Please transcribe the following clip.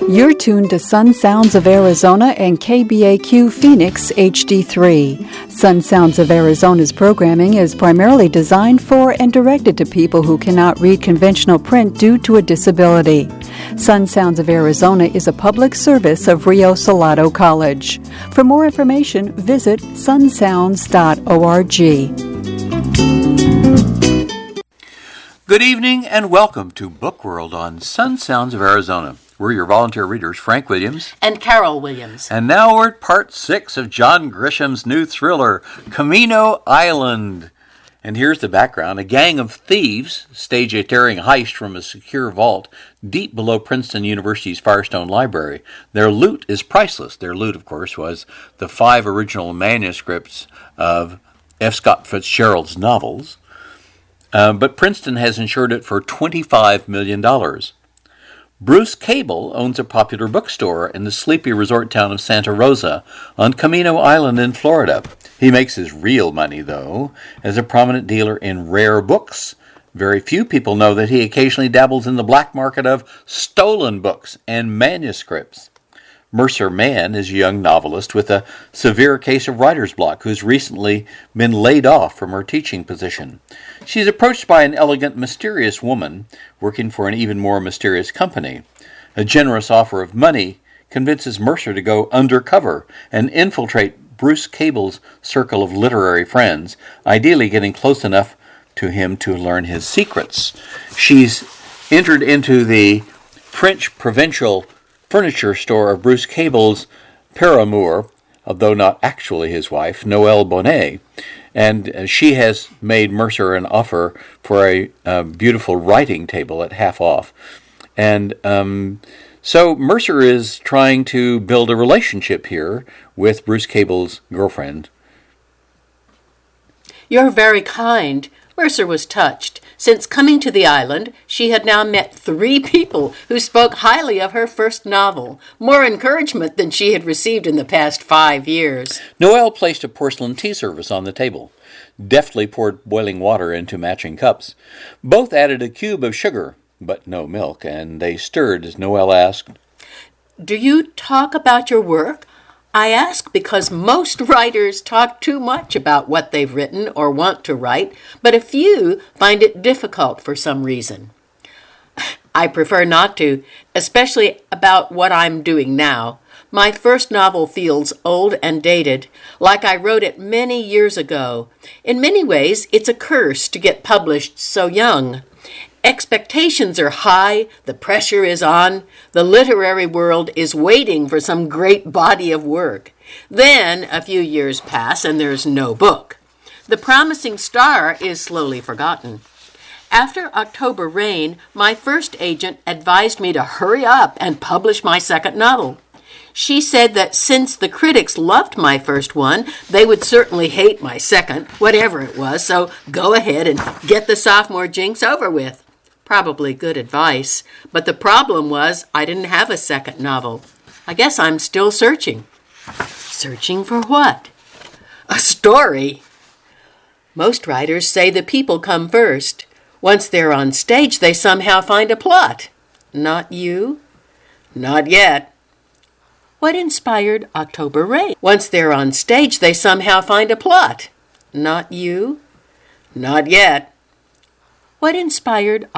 You're tuned to Sun Sounds of Arizona and KBAQ Phoenix HD3. Sun Sounds of Arizona's programming is primarily designed for and directed to people who cannot read conventional print due to a disability. Sun Sounds of Arizona is a public service of Rio Salado College. For more information, visit sunsounds.org. Good evening and welcome to Book World on Sun Sounds of Arizona. We're your volunteer readers, Frank Williams and Carol Williams. And now we're at part 6 of John Grisham's new thriller, Camino Island. And here's the background. A gang of thieves stage a daring heist from a secure vault deep below Princeton University's Firestone Library. Their loot is priceless. Their loot, of course, was the 5 original manuscripts of F. Scott Fitzgerald's novels. But Princeton has insured it for $25 million. Bruce Cable owns a popular bookstore in the sleepy resort town of Santa Rosa on Camino Island in Florida. He makes his real money, though, as a prominent dealer in rare books. Very few people know that he occasionally dabbles in the black market of stolen books and manuscripts. Mercer Mann is a young novelist with a severe case of writer's block who's recently been laid off from her teaching position. She's approached by an elegant, mysterious woman working for an even more mysterious company. A generous offer of money convinces Mercer to go undercover and infiltrate Bruce Cable's circle of literary friends, ideally getting close enough to him to learn his secrets. She's entered into the French provincial furniture store of Bruce Cable's paramour, although not actually his wife, Noelle Bonnet, and she has made Mercer an offer for a beautiful writing table at half off. And so Mercer is trying to build a relationship here with Bruce Cable's girlfriend. You're very kind. Mercer was touched. Since coming to the island, she had now met 3 people who spoke highly of her first novel, more encouragement than she had received in the past 5 years. Noelle placed a porcelain tea service on the table, deftly poured boiling water into matching cups. Both added a cube of sugar, but no milk, and they stirred as Noelle asked, "Do you talk about your work? I ask because most writers talk too much about what they've written or want to write, but a few find it difficult for some reason. I prefer not to, especially about what I'm doing now. My first novel feels old and dated, like I wrote it many years ago. In many ways, it's a curse to get published so young. Expectations are high, the pressure is on, the literary world is waiting for some great body of work. Then a few years pass and there's no book. The promising star is slowly forgotten. After October Rain, my first agent advised me to hurry up and publish my second novel. She said that since the critics loved my first one, they would certainly hate my second, whatever it was, so go ahead and get the sophomore jinx over with. Probably good advice, but the problem was I didn't have a second novel. I guess I'm still searching. Searching for what? A story. Most writers say the people come first. Once they're on stage, they somehow find a plot. Not you? Not yet. What inspired October Rain? Once they're on stage, they somehow find a plot. Not you? Not yet. What inspired